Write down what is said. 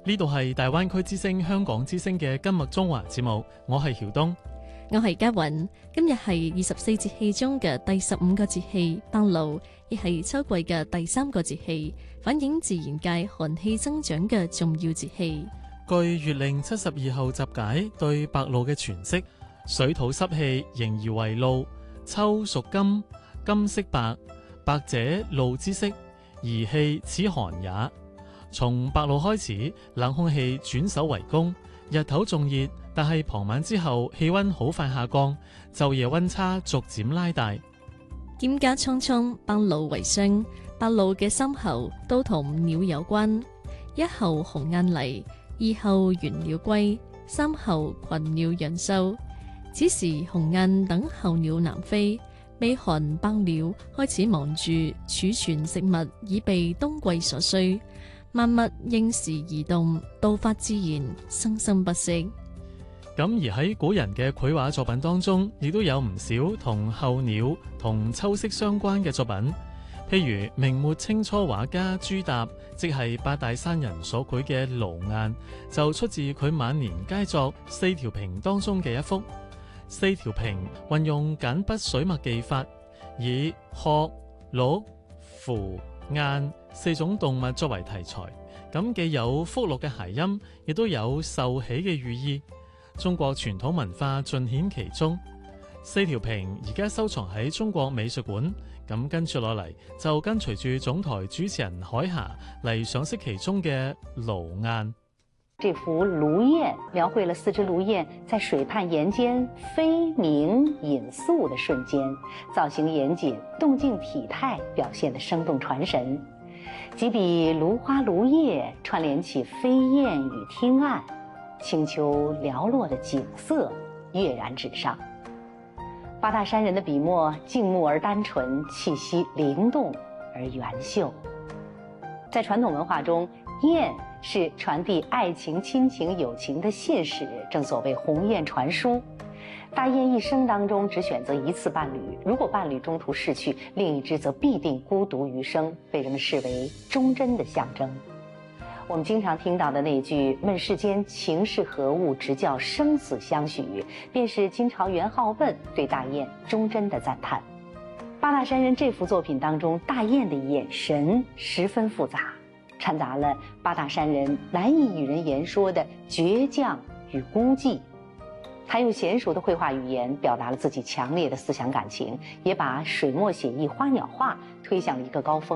呢度係大灣區之聲香港之聲嘅今日中華節目，我係曉東， 我係嘉韻。今日係24節氣中嘅第15個節氣白露，亦係秋季嘅第3個節氣，反映自然界寒氣增長嘅重要節氣。 據《月令72候集解》對白露嘅詮釋，水土濕氣形而為露，秋屬金，金色白，白者露之色，而氣此寒也。從白露開始，冷空氣轉守為攻，日頭仲熱，但係傍晚之後氣溫好快下降，晝夜溫差逐漸拉大。 蒹葭蒼蒼，白露為霜。白露嘅3候都同鳥有關，1候鴻雁嚟，2候玄鳥歸，3候群鳥揚收。此時鴻雁等候鳥南飛，未寒白鳥開始忙住儲存食物，以備冬季所需。萬物應時而動，道法自然，生生不息。 咁而喺古人嘅繪畫作品當中，亦都有唔少同候鳥同秋色相關嘅作品。譬如明末清初畫家朱達，即係八大山人所繪嘅《盧雁》，就出自佢晚年佳作《四條屏》當中嘅一幅。四條屏運用簡筆水墨技法，以鶴、鹿、孚、雁4種動物作為題材，咁既有福祿嘅諧音，亦都有壽喜嘅寓意。中國傳統文化盡顯其中。四條屏而家收藏喺中國美術館，咁跟住落嚟就跟隨住總台主持人海霞嚟賞識其中嘅盧雁。 這幅盧雁描繪了4隻盧雁在水畔岩間飛鳴飲宿的瞬間，造型嚴謹，動靜體態表現得生動傳神。幾筆蘆花蘆葉串聯起飛燕與汀岸，清秋寥落的景色躍然紙上。八大山人的筆墨靜穆而單純，氣息靈動而圓秀。在傳統文化中，雁是傳遞愛情、親情、友情的信使，正所謂鴻雁傳書。大雁一生當中只選擇一次伴侶，如果伴侶中途逝去，另一隻則必定孤獨餘生，被人們視為忠貞的象徵。我們經常聽到的那句"問世間情是何物，直教生死相許"，便是金朝元好問對大雁忠貞的讚嘆。八大山人這幅作品當中，大雁的眼神十分複雜，摻雜了八大山人難以與人言說的倔強與孤寂。他用嫻熟的繪畫語言表達了自己強烈的思想感情，也把水墨寫意、花鳥畫推向了一個高峰。